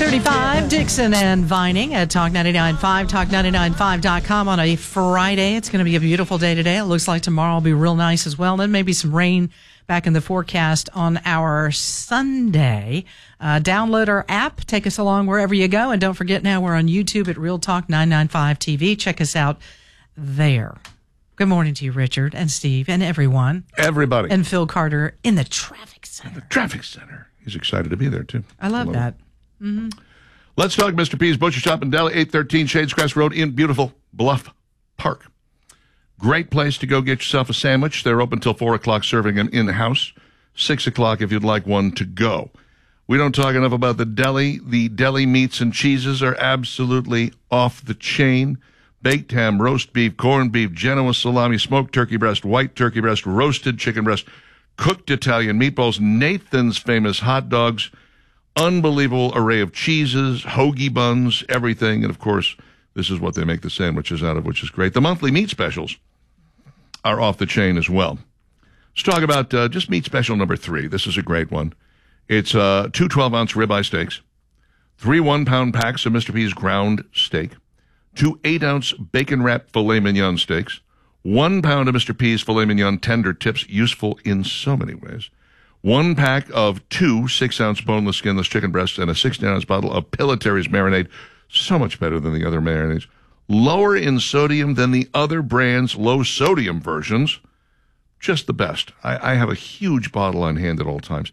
9:35, Dixon and Vining at Talk 99.5, talk995.com on a Friday. It's going to be a beautiful day today. It looks like tomorrow will be real nice as well. Then maybe some rain back in the forecast on our Sunday. Download our app. Take us along wherever you go. And don't forget now we're on YouTube at Real Talk 995 TV. Check us out there. Good morning to you, Richard and Steve and everyone. Everybody. And Phil Carter in the traffic center. The traffic center. He's excited to be there, too. I love that. Mm-hmm. Let's talk Mr. P's Butcher Shop in Deli, 813 Shades Crest Road in beautiful Bluff Park. Great place to go get yourself a sandwich. They're open until 4 o'clock, serving them in-house. 6 o'clock if you'd like one to go. We don't talk enough about the deli. The deli meats and cheeses are absolutely off the chain. Baked ham, roast beef, corned beef, Genoa salami, smoked turkey breast, white turkey breast, roasted chicken breast, cooked Italian meatballs, Nathan's famous hot dogs, unbelievable array of cheeses, hoagie buns, everything. And, of course, this is what they make the sandwiches out of, which is great. The monthly meat specials are off the chain as well. Let's talk about just meat special number 3. This is a great one. It's 2 12-ounce ribeye steaks, 3 one-pound packs of Mr. P's ground steak, 2 8-ounce bacon-wrapped filet mignon steaks, 1 pound of Mr. P's filet mignon tender tips, useful in so many ways, 1 pack of 2 6-ounce boneless, skinless chicken breasts, and a 16-ounce bottle of Pilatary's marinade, so much better than the other marinades, lower in sodium than the other brands' low-sodium versions, just the best. I have a huge bottle on hand at all times.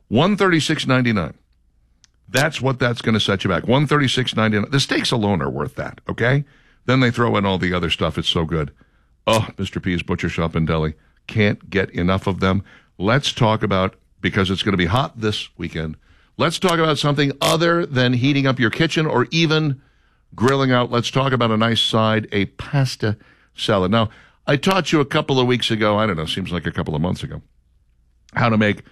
$136.99. That's what that's going to set you back. $136.99. The steaks alone are worth that, okay? Then they throw in all the other stuff. It's so good. Oh, Mr. P's Butcher Shop and Deli. Can't get enough of them. Let's talk about, because it's going to be hot this weekend, let's talk about something other than heating up your kitchen or even grilling out. Let's talk about a nice side, a pasta salad. Now, I taught you a couple of weeks ago, I don't know, seems like a couple of months ago, how to make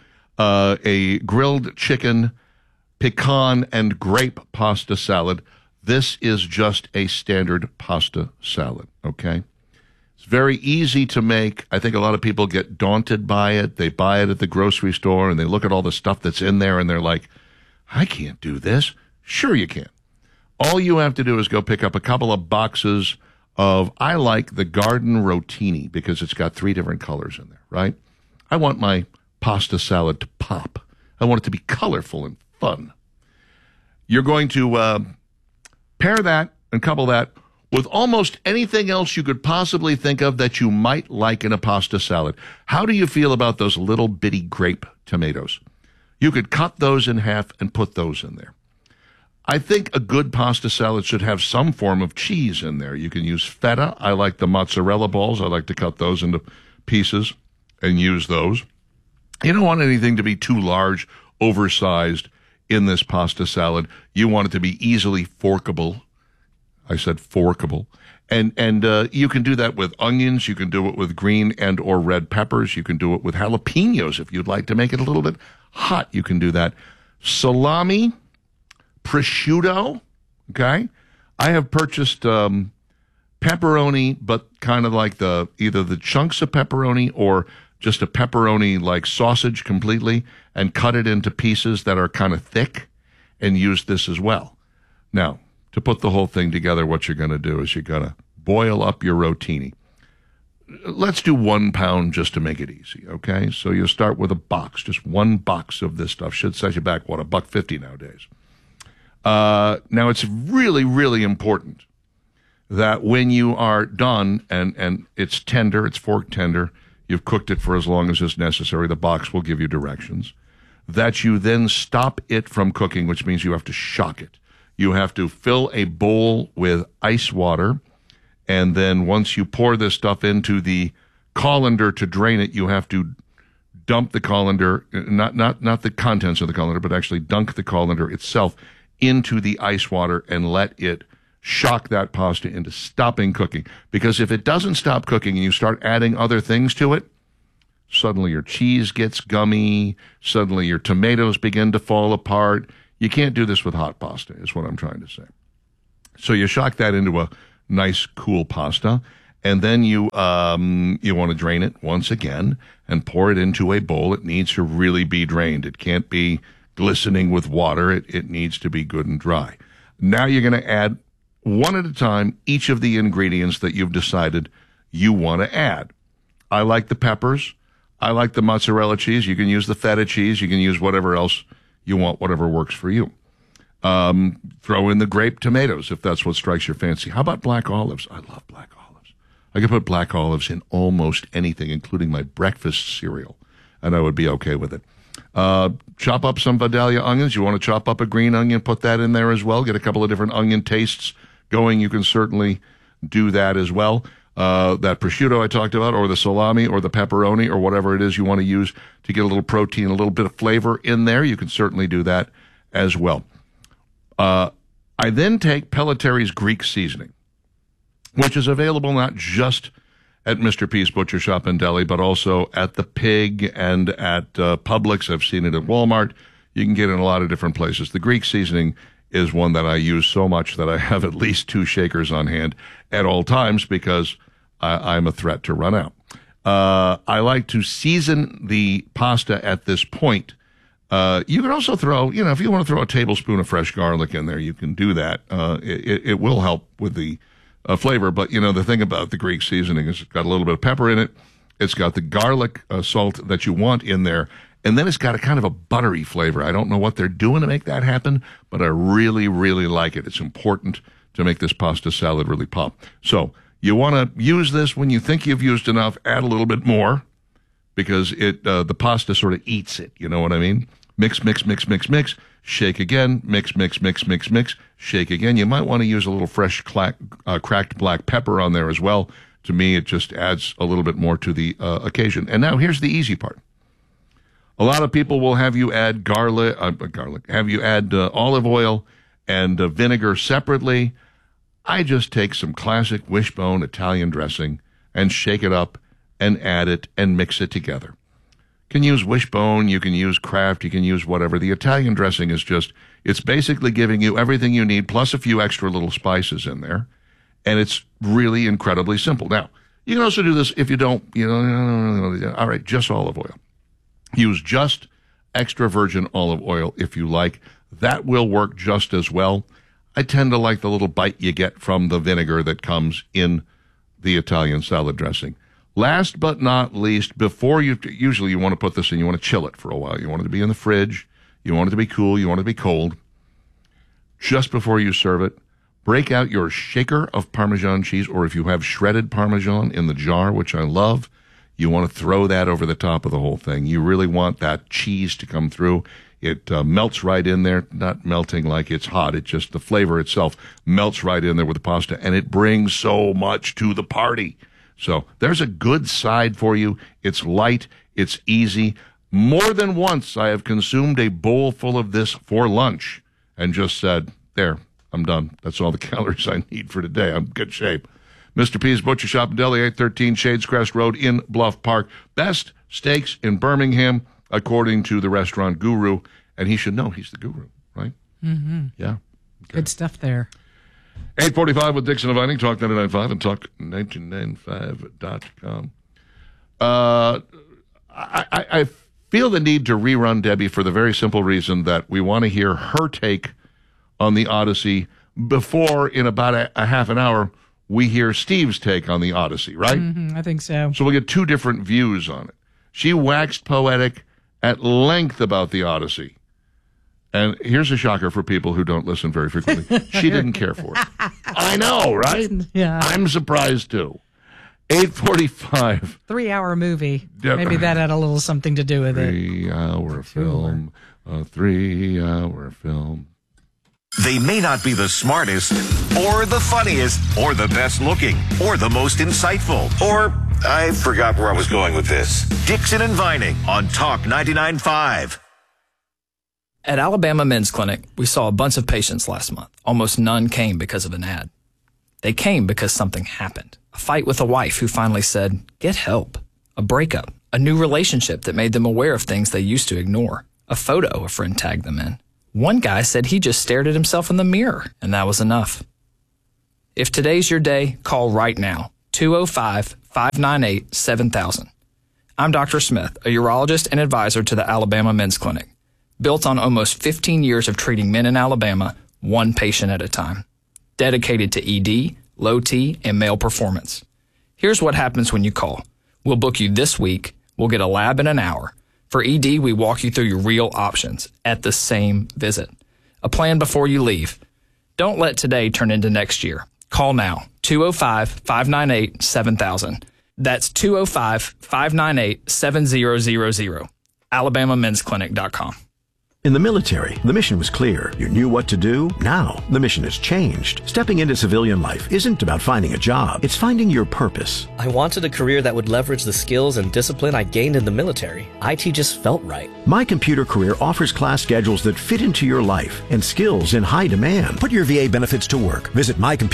a grilled chicken, pecan, and grape pasta salad. This is just a standard pasta salad, okay? It's very easy to make. I think a lot of people get daunted by it. They buy it at the grocery store, and they look at all the stuff that's in there, and they're like, I can't do this. Sure you can. All you have to do is go pick up a couple of boxes of, I like the Garden Rotini, because it's got 3 different colors in there, right? I want my pasta salad to pop. I want it to be colorful and fun. You're going to pair that and couple that with almost anything else you could possibly think of that you might like in a pasta salad. How do you feel about those little bitty grape tomatoes? You could cut those in half and put those in there. I think a good pasta salad should have some form of cheese in there. You can use feta. I like the mozzarella balls. I like to cut those into pieces and use those. You don't want anything to be too large, oversized in this pasta salad. You want it to be easily forkable. I said forkable. And you can do that with onions. You can do it with green and or red peppers. You can do it with jalapenos if you'd like to make it a little bit hot. You can do that. Salami, prosciutto, okay? I have purchased pepperoni, but kind of like either the chunks of pepperoni or just a pepperoni like sausage completely, and cut it into pieces that are kind of thick and use this as well. Now, to put the whole thing together, what you're going to do is you're going to boil up your rotini. Let's do 1 pound just to make it easy, okay? So you'll start with a box, just 1 box of this stuff. Should set you back, what, $1.50 nowadays. Now, it's really, really important that when you are done and it's tender, it's fork tender, you've cooked it for as long as is necessary, the box will give you directions, that you then stop it from cooking, which means you have to shock it. You have to fill a bowl with ice water, and then once you pour this stuff into the colander to drain it, you have to dump the colander, not the contents of the colander, but actually dunk the colander itself into the ice water and let it shock that pasta into stopping cooking. Because if it doesn't stop cooking and you start adding other things to it, suddenly your cheese gets gummy, suddenly your tomatoes begin to fall apart. You can't do this with hot pasta, is what I'm trying to say. So you shock that into a nice, cool pasta, and then you want to drain it once again and pour it into a bowl. It needs to really be drained. It can't be glistening with water. It needs to be good and dry. Now you're going to add one at a time each of the ingredients that you've decided you want to add. I like the peppers. I like the mozzarella cheese. You can use the feta cheese. You can use whatever else you want, whatever works for you. Throw in the grape tomatoes if that's what strikes your fancy. How about black olives? I love black olives. I could put black olives in almost anything, including my breakfast cereal, and I would be okay with it. Chop up some Vidalia onions. You want to chop up a green onion, put that in there as well. Get a couple of different onion tastes going. You can certainly do that as well. That prosciutto I talked about, or the salami, or the pepperoni, or whatever it is you want to use to get a little protein, a little bit of flavor in there. You can certainly do that as well. I then take Pelletari's Greek seasoning, which is available not just at Mr. P's Butcher Shop and Deli, but also at the Pig and at Publix. I've seen it at Walmart. You can get it in a lot of different places. The Greek seasoning is one that I use so much that I have at least 2 shakers on hand at all times because I'm a threat to run out. I like to season the pasta at this point. You can also throw, if you want to throw a tablespoon of fresh garlic in there, you can do that. It will help with the flavor. But, the thing about the Greek seasoning is it's got a little bit of pepper in it. It's got the garlic salt that you want in there. And then it's got a kind of a buttery flavor. I don't know what they're doing to make that happen, but I really, really like it. It's important to make this pasta salad really pop. So you want to use this when you think you've used enough, add a little bit more because the pasta sort of eats it. You know what I mean? Mix, mix, mix, mix, mix. Shake again. Mix, mix, mix, mix, mix. Shake again. You might want to use a little fresh cracked black pepper on there as well. To me, it just adds a little bit more to the occasion. And now here's the easy part. A lot of people will have you add have you add olive oil and vinegar separately. I just take some classic Wishbone Italian dressing and shake it up and add it and mix it together. You can use Wishbone, you can use Kraft, you can use whatever. The Italian dressing is it's basically giving you everything you need plus a few extra little spices in there. And it's really incredibly simple. Now, you can also do this if you don't, all right, just olive oil. Use just extra virgin olive oil if you like. That will work just as well. I tend to like the little bite you get from the vinegar that comes in the Italian salad dressing. Last but not least, usually you want to put this in, you want to chill it for a while. You want it to be in the fridge. You want it to be cool. You want it to be cold. Just before you serve it, break out your shaker of Parmesan cheese, or if you have shredded Parmesan in the jar, which I love, you want to throw that over the top of the whole thing. You really want that cheese to come through. It melts right in there, not melting like it's hot. It's just the flavor itself melts right in there with the pasta, and it brings so much to the party. So there's a good side for you. It's light. It's easy. More than once, I have consumed a bowl full of this for lunch and just said, there, I'm done. That's all the calories I need for today. I'm in good shape. Mr. P's Butcher Shop and Deli, 813 Shades Crest Road in Bluff Park. Best steaks in Birmingham, according to the restaurant guru. And he should know he's the guru, right? Mm-hmm. Yeah. Okay. Good stuff there. 845 with Dixon and Vining, Talk 99.5 and Talk1995.com. I feel the need to rerun Debbie for the very simple reason that we want to hear her take on the Odyssey before, in about a half an hour, we hear Steve's take on the Odyssey, right? Mm-hmm, I think so. So we'll get 2 different views on it. She waxed poetic at length about the Odyssey. And here's a shocker for people who don't listen very frequently. She didn't care for it. I know, right? Yeah. I'm surprised, too. 8:45. 3-hour movie. Yep. Maybe that had a little something to do with it. 3-hour film. A 3-hour film. They may not be the smartest, or the funniest, or the best looking, or the most insightful, or I forgot where I was going with this. Dixon and Vining on Talk 99.5. At Alabama Men's Clinic, we saw a bunch of patients last month. Almost none came because of an ad. They came because something happened. A fight with a wife who finally said, get help. A breakup. A new relationship that made them aware of things they used to ignore. A photo a friend tagged them in. One guy said he just stared at himself in the mirror, and that was enough. If today's your day, call right now. 205-598-7000. I'm Dr. Smith, a urologist and advisor to the Alabama Men's Clinic. built on almost 15 years of treating men in Alabama, one patient at a time. Dedicated to ED, low T, and male performance. Here's what happens when you call. We'll book you this week. We'll get a lab in an hour. For ED, we walk you through your real options at the same visit. A plan before you leave. Don't let today turn into next year. Call now, 205-598-7000. That's 205-598-7000. AlabamaMen'sClinic.com. In the military, the mission was clear. You knew what to do. Now, the mission has changed. Stepping into civilian life isn't about finding a job. It's finding your purpose. I wanted a career that would leverage the skills and discipline I gained in the military. IT just felt right. My Computer Career offers class schedules that fit into your life and skills in high demand. Put your VA benefits to work. Visit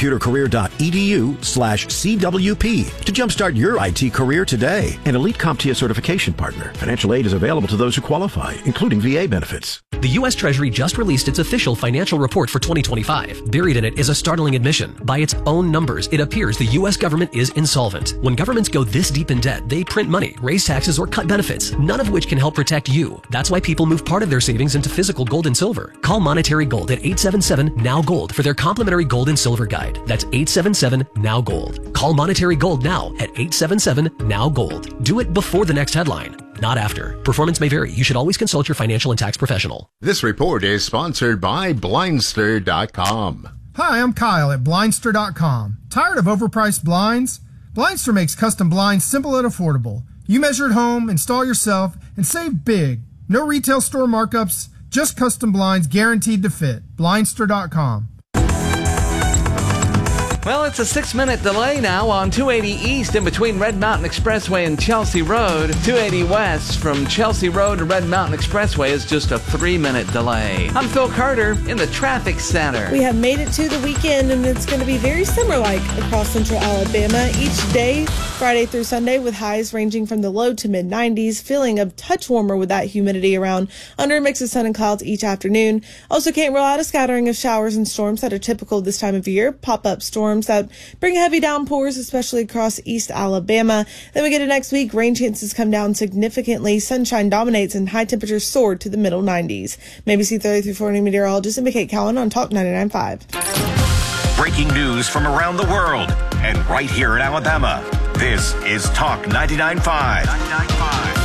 mycomputercareer.edu/CWP to jumpstart your IT career today. An elite CompTIA certification partner. Financial aid is available to those who qualify, including VA benefits. The U.S. Treasury just released its official financial report for 2025. Buried in it is a startling admission. By its own numbers, it appears the U.S. government is insolvent. When governments go this deep in debt, they print money, raise taxes, or cut benefits, none of which can help protect you. That's why people move part of their savings into physical gold and silver. Call Monetary Gold at 877-NOW-GOLD for their complimentary gold and silver guide. That's 877-NOW-GOLD. Call Monetary Gold now at 877-NOW-GOLD. Do it before the next headline, not after. Performance may vary. You should always consult your financial and tax professional. This report is sponsored by Blindster.com. Hi, I'm Kyle at Blindster.com. Tired of overpriced blinds? Blindster makes custom blinds simple and affordable. You measure at home, install yourself, and save big. No retail store markups, just custom blinds guaranteed to fit. Blindster.com. Well, it's a 6-minute delay now on 280 East in between Red Mountain Expressway and Chelsea Road. 280 West from Chelsea Road to Red Mountain Expressway is just a 3-minute delay. I'm Phil Carter in the traffic center. We have made it to the weekend, and it's going to be very summer-like across central Alabama each day, Friday through Sunday, with highs ranging from the low to mid-90s, feeling a touch warmer with that humidity around under a mix of sun and clouds each afternoon. Also can't rule out a scattering of showers and storms that are typical this time of year, pop-up storms that bring heavy downpours, especially across East Alabama. Then we get to next week, rain chances come down significantly, sunshine dominates, and high temperatures soar to the middle 90s. ABC 3340 meteorologist Kate Cowan on Talk 99.5. Breaking news from around the world and right here in Alabama. This is Talk 99.5.